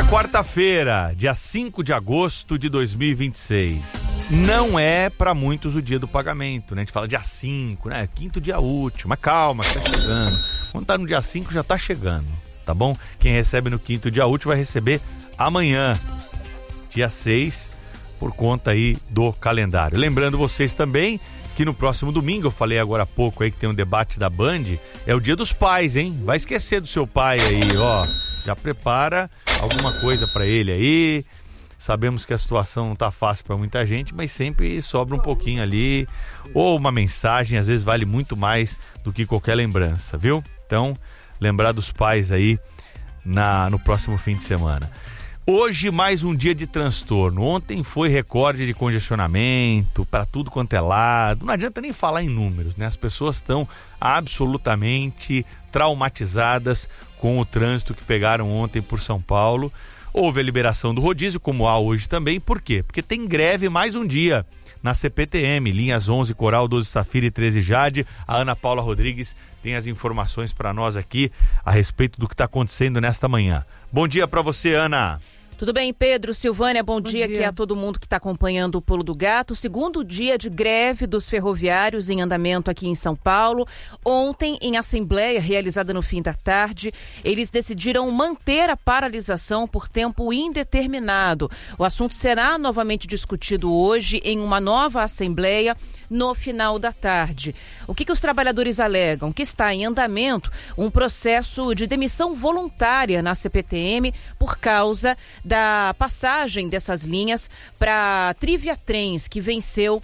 Quarta-feira, dia 5 de agosto de 2026. Não é para muitos o dia do pagamento, né? A gente fala dia 5, né? Quinto dia útil, mas calma, que tá chegando. Quando tá no dia 5 já tá chegando, tá bom? Quem recebe no quinto dia útil vai receber amanhã, dia 6, por conta aí do calendário. Lembrando vocês também que no próximo domingo, eu falei agora há pouco aí que tem um debate da Band, é o dia dos pais, hein? Vai esquecer do seu pai aí, ó. Já prepara alguma coisa pra ele aí. Sabemos que a situação não tá fácil pra muita gente, mas sempre sobra um pouquinho ali. Ou uma mensagem, às vezes vale muito mais do que qualquer lembrança, viu? Então, lembrar dos pais aí no próximo fim de semana. Hoje, mais um dia de transtorno. Ontem foi recorde de congestionamento para tudo quanto é lado. Não adianta nem falar em números, né? As pessoas estão absolutamente traumatizadas com o trânsito que pegaram ontem por São Paulo. Houve a liberação do rodízio, como há hoje também. Por quê? Porque tem greve mais um dia na CPTM, linhas 11 Coral, 12 Safira e 13 Jade. A Ana Paula Rodrigues tem as informações para nós aqui a respeito do que está acontecendo nesta manhã. Bom dia para você, Ana. Tudo bem, Pedro, Silvânia, bom dia aqui a todo mundo que está acompanhando o Pulo do Gato. Segundo dia de greve dos ferroviários em andamento aqui em São Paulo. Ontem, em assembleia realizada no fim da tarde, eles decidiram manter a paralisação por tempo indeterminado. O assunto será novamente discutido hoje em uma nova assembleia no final da tarde. O que os trabalhadores alegam? Que está em andamento um processo de demissão voluntária na CPTM por causa da passagem dessas linhas para Trivia Trens, que venceu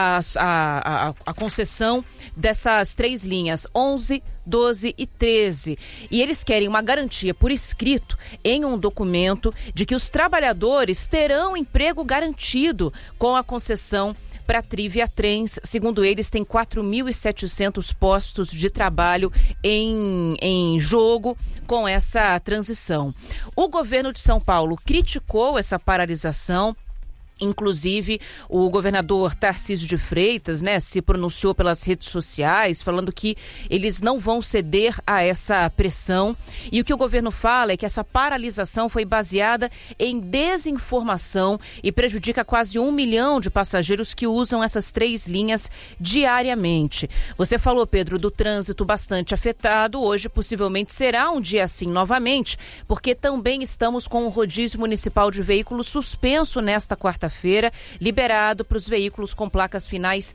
a concessão dessas 3 linhas, 11, 12 e 13. E eles querem uma garantia por escrito em um documento de que os trabalhadores terão emprego garantido com a concessão para Trivia Trens. Segundo eles, tem 4.700 postos de trabalho em jogo com essa transição. O governo de São Paulo criticou essa paralisação. Inclusive, o governador Tarcísio de Freitas, se pronunciou pelas redes sociais, falando que eles não vão ceder a essa pressão. E o que o governo fala é que essa paralisação foi baseada em desinformação e prejudica quase 1 milhão de passageiros que usam essas 3 linhas diariamente. Você falou, Pedro, do trânsito bastante afetado. Hoje, possivelmente, será um dia assim novamente, porque também estamos com o rodízio municipal de veículos suspenso nesta quarta-feira, liberado para os veículos com placas finais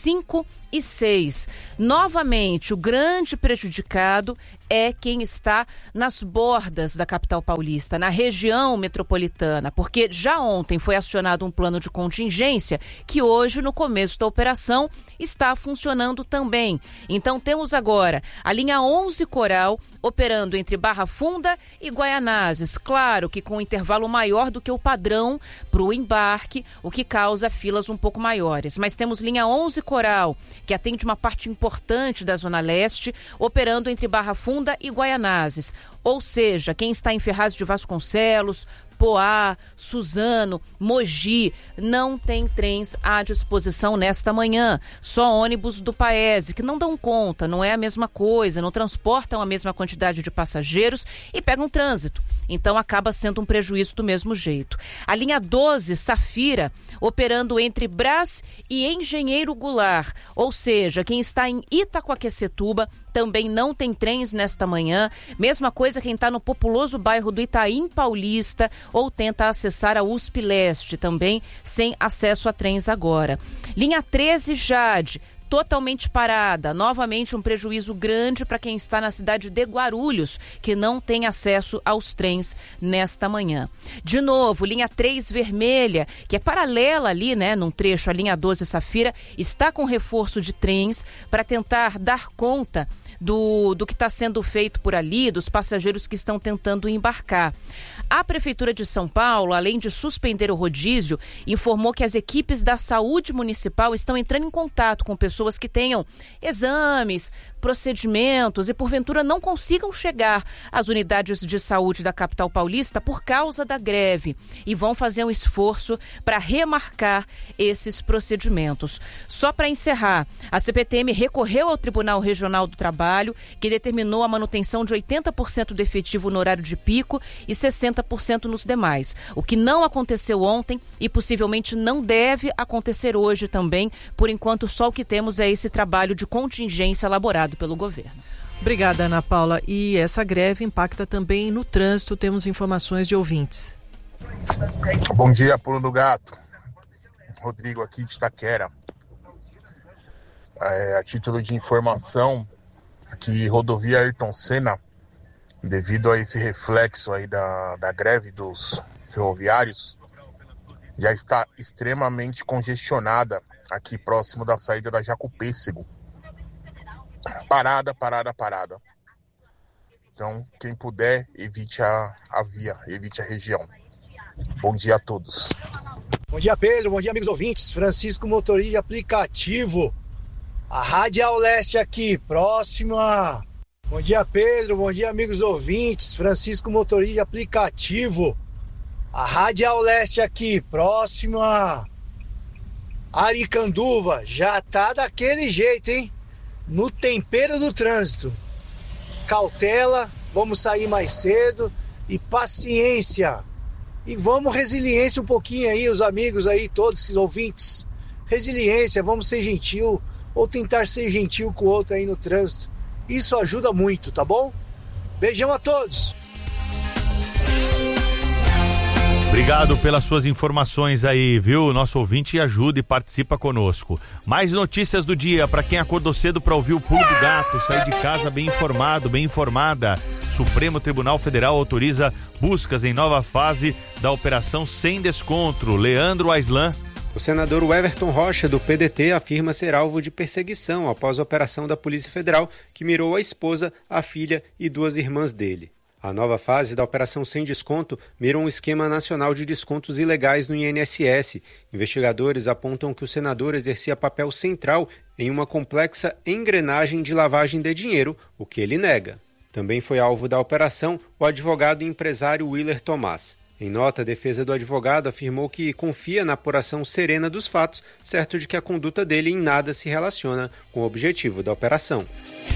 5 e 6. Novamente, o grande prejudicado é quem está nas bordas da capital paulista, na região metropolitana, porque já ontem foi acionado um plano de contingência que hoje, no começo da operação, está funcionando também. Então temos agora a linha 11 Coral operando entre Barra Funda e Guaianazes, claro que com um intervalo maior do que o padrão para o embarque, o que causa filas um pouco maiores. Mas temos linha 11 Coral, que atende uma parte importante da Zona Leste, operando entre Barra Funda e Guaianazes. Ou seja, quem está em Ferraz de Vasconcelos, Poá, Suzano, Mogi, não tem trens à disposição nesta manhã. Só ônibus do Paese, que não dão conta, não é a mesma coisa, não transportam a mesma quantidade de passageiros e pegam trânsito. Então acaba sendo um prejuízo do mesmo jeito. A linha 12, Safira, operando entre Brás e Engenheiro Goulart. Ou seja, quem está em Itacoaquecetuba também não tem trens nesta manhã. Mesma coisa quem está no populoso bairro do Itaim Paulista ou tenta acessar a USP Leste, também sem acesso a trens agora. Linha 13, Jade, totalmente parada. Novamente um prejuízo grande para quem está na cidade de Guarulhos, que não tem acesso aos trens nesta manhã. De novo, linha 3 Vermelha, que é paralela ali, num trecho, a linha 12 Safira, está com reforço de trens para tentar dar conta do que está sendo feito por ali, dos passageiros que estão tentando embarcar. A Prefeitura de São Paulo, além de suspender o rodízio, informou que as equipes da saúde municipal estão entrando em contato com pessoas que tenham exames, procedimentos e porventura não consigam chegar às unidades de saúde da capital paulista por causa da greve e vão fazer um esforço para remarcar esses procedimentos. Só para encerrar, a CPTM recorreu ao Tribunal Regional do Trabalho Trabalho, que determinou a manutenção de 80% do efetivo no horário de pico e 60% nos demais. O que não aconteceu ontem e possivelmente não deve acontecer hoje também. Por enquanto, só o que temos é esse trabalho de contingência elaborado pelo governo. Obrigada, Ana Paula. E essa greve impacta também no trânsito, temos informações de ouvintes. Bom dia, Pulo do Gato. Rodrigo aqui de Itaquera. A título de informação, aqui rodovia Ayrton Senna, devido a esse reflexo aí da greve dos ferroviários, já está extremamente congestionada aqui próximo da saída da Jacopêssego. Parada. Então, quem puder, evite a via, evite a região. Bom dia a todos. Bom dia, Pedro. Bom dia, amigos ouvintes. Francisco, motorista de aplicativo. A Radial Leste aqui, próxima. Bom dia, Pedro. Bom dia, amigos ouvintes. Francisco, motorista de aplicativo. A Radial Leste aqui, próxima. Aricanduva. Já tá daquele jeito, hein? No tempero do trânsito. Cautela, vamos sair mais cedo e paciência. E vamos resiliência um pouquinho aí, os amigos aí, todos os ouvintes. Resiliência, vamos ser gentil ou tentar ser gentil com o outro aí no trânsito. Isso ajuda muito, tá bom? Beijão a todos. Obrigado pelas suas informações aí, viu? Nosso ouvinte ajuda e participa conosco. Mais notícias do dia para quem acordou cedo para ouvir o Pulo do Gato, sair de casa bem informado, bem informada. Supremo Tribunal Federal autoriza buscas em nova fase da Operação Sem Desconto. Leandro Aislan. O senador Everton Rocha, do PDT, afirma ser alvo de perseguição após a operação da Polícia Federal que mirou a esposa, a filha e 2 irmãs dele. A nova fase da Operação Sem Desconto mira um esquema nacional de descontos ilegais no INSS. Investigadores apontam que o senador exercia papel central em uma complexa engrenagem de lavagem de dinheiro, o que ele nega. Também foi alvo da operação o advogado e empresário Willer Tomás. Em nota, a defesa do advogado afirmou que confia na apuração serena dos fatos, certo de que a conduta dele em nada se relaciona com o objetivo da operação.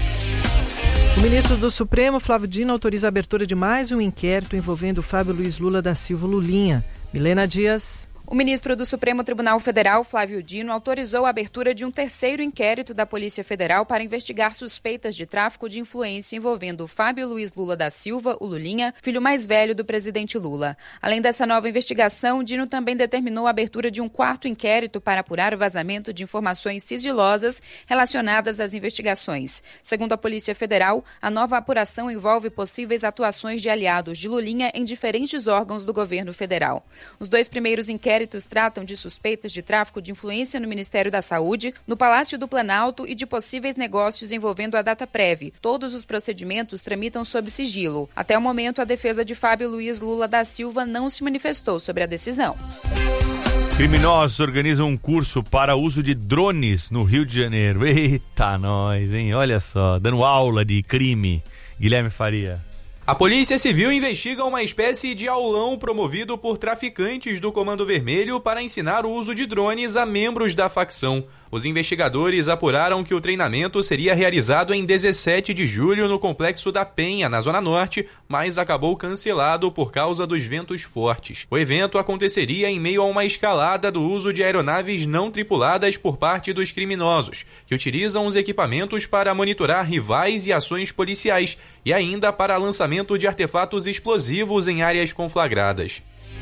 O ministro do Supremo, Flávio Dino, autoriza a abertura de mais um inquérito envolvendo Fábio Luiz Lula da Silva Lulinha. Milena Dias. O ministro do Supremo Tribunal Federal, Flávio Dino, autorizou a abertura de um terceiro inquérito da Polícia Federal para investigar suspeitas de tráfico de influência envolvendo Fábio Luiz Lula da Silva, o Lulinha, filho mais velho do presidente Lula. Além dessa nova investigação, Dino também determinou a abertura de um quarto inquérito para apurar o vazamento de informações sigilosas relacionadas às investigações. Segundo a Polícia Federal, a nova apuração envolve possíveis atuações de aliados de Lulinha em diferentes órgãos do governo federal. Os 2 primeiros inquéritos tratam de suspeitas de tráfico de influência no Ministério da Saúde, no Palácio do Planalto e de possíveis negócios envolvendo a Dataprev. Todos os procedimentos tramitam sob sigilo. Até o momento, a defesa de Fábio Luiz Lula da Silva não se manifestou sobre a decisão. Criminosos organizam um curso para uso de drones no Rio de Janeiro. Eita, nós, hein? Olha só, dando aula de crime. Guilherme Faria. A Polícia Civil investiga uma espécie de aulão promovido por traficantes do Comando Vermelho para ensinar o uso de drones a membros da facção. Os investigadores apuraram que o treinamento seria realizado em 17 de julho no Complexo da Penha, na Zona Norte, mas acabou cancelado por causa dos ventos fortes. O evento aconteceria em meio a uma escalada do uso de aeronaves não tripuladas por parte dos criminosos, que utilizam os equipamentos para monitorar rivais e ações policiais, e ainda para lançamento de artefatos explosivos em áreas conflagradas.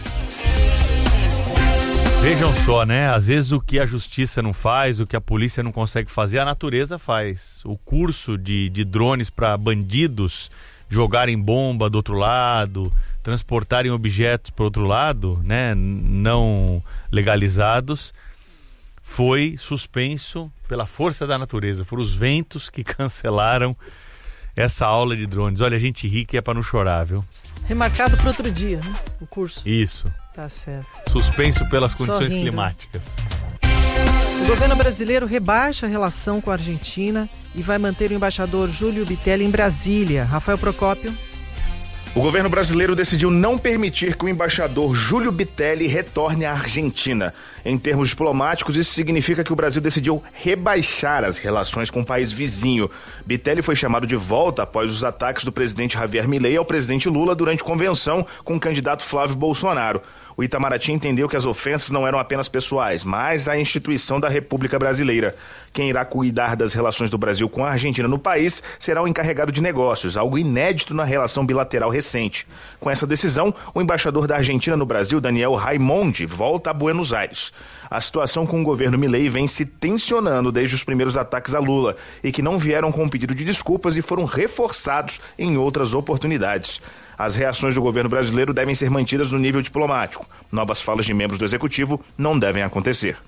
Vejam só, né? Às vezes o que a justiça não faz, o que a polícia não consegue fazer, a natureza faz. O curso de drones para bandidos jogarem bomba do outro lado, transportarem objetos para o outro lado, né? Não legalizados, foi suspenso pela força da natureza. Foram os ventos que cancelaram essa aula de drones. Olha, a gente ri que é para não chorar, viu? Remarcado para outro dia, né? O curso. Isso. Tá certo. Suspenso pelas condições climáticas. O governo brasileiro rebaixa a relação com a Argentina e vai manter o embaixador Júlio Bitelli em Brasília. Rafael Procópio. O governo brasileiro decidiu não permitir que o embaixador Júlio Bitelli retorne à Argentina. Em termos diplomáticos, isso significa que o Brasil decidiu rebaixar as relações com o país vizinho. Bitelli foi chamado de volta após os ataques do presidente Javier Milei ao presidente Lula durante convenção com o candidato Flávio Bolsonaro. O Itamaraty entendeu que as ofensas não eram apenas pessoais, mas a instituição da República Brasileira. Quem irá cuidar das relações do Brasil com a Argentina no país será o encarregado de negócios, algo inédito na relação bilateral recente. Com essa decisão, o embaixador da Argentina no Brasil, Daniel Raimondi, volta a Buenos Aires. A situação com o governo Milei vem se tensionando desde os primeiros ataques a Lula e que não vieram com um pedido de desculpas e foram reforçados em outras oportunidades. As reações do governo brasileiro devem ser mantidas no nível diplomático. Novas falas de membros do executivo não devem acontecer.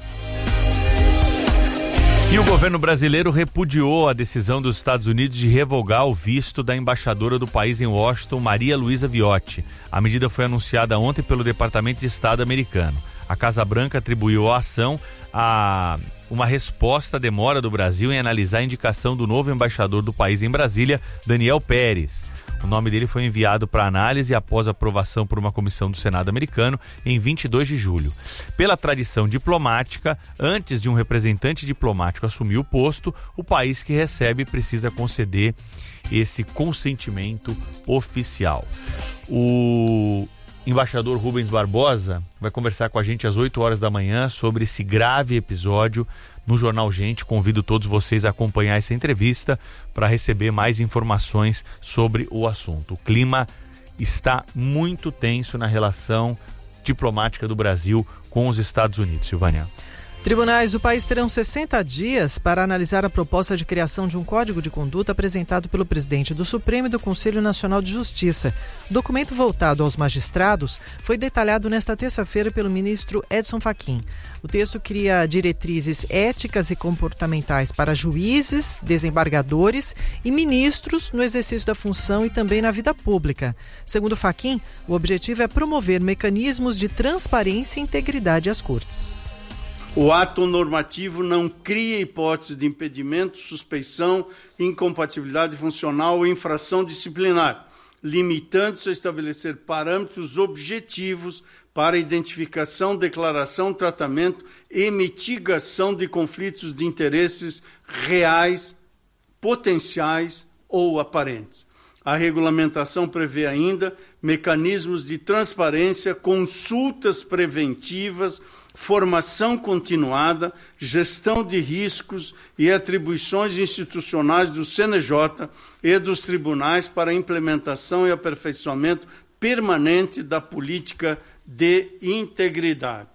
E o governo brasileiro repudiou a decisão dos Estados Unidos de revogar o visto da embaixadora do país em Washington, Maria Luísa Viotti. A medida foi anunciada ontem pelo Departamento de Estado americano. A Casa Branca atribuiu a ação a uma resposta à demora do Brasil em analisar a indicação do novo embaixador do país em Brasília, Daniel Pérez. O nome dele foi enviado para análise após aprovação por uma comissão do Senado americano em 22 de julho. Pela tradição diplomática, antes de um representante diplomático assumir o posto, o país que recebe precisa conceder esse consentimento oficial. O embaixador Rubens Barbosa vai conversar com a gente às 8 horas da manhã sobre esse grave episódio no Jornal Gente. Convido todos vocês a acompanhar essa entrevista para receber mais informações sobre o assunto. O clima está muito tenso na relação diplomática do Brasil com os Estados Unidos. Silvânia. Tribunais do país terão 60 dias para analisar a proposta de criação de um código de conduta apresentado pelo presidente do Supremo e do Conselho Nacional de Justiça. O documento voltado aos magistrados foi detalhado nesta terça-feira pelo ministro Edson Fachin. O texto cria diretrizes éticas e comportamentais para juízes, desembargadores e ministros no exercício da função e também na vida pública. Segundo Fachin, o objetivo é promover mecanismos de transparência e integridade às cortes. O ato normativo não cria hipótese de impedimento, suspeição, incompatibilidade funcional ou infração disciplinar, limitando-se a estabelecer parâmetros objetivos para identificação, declaração, tratamento e mitigação de conflitos de interesses reais, potenciais ou aparentes. A regulamentação prevê ainda mecanismos de transparência, consultas preventivas, formação continuada, gestão de riscos e atribuições institucionais do CNJ e dos tribunais para a implementação e aperfeiçoamento permanente da política de integridade.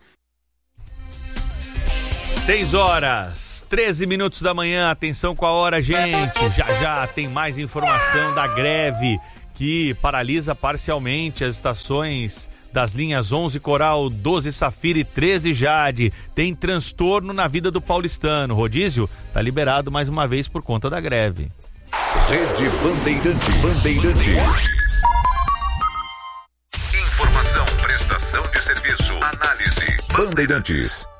6 horas, 13 minutos da manhã, atenção com a hora, gente. Já tem mais informação da greve que paralisa parcialmente as estações das linhas 11 Coral, 12 Safira e 13 Jade. Tem transtorno na vida do paulistano. Rodízio está liberado mais uma vez por conta da greve. Rede Bandeirantes. Informação, prestação de serviço, análise. Bandeirantes.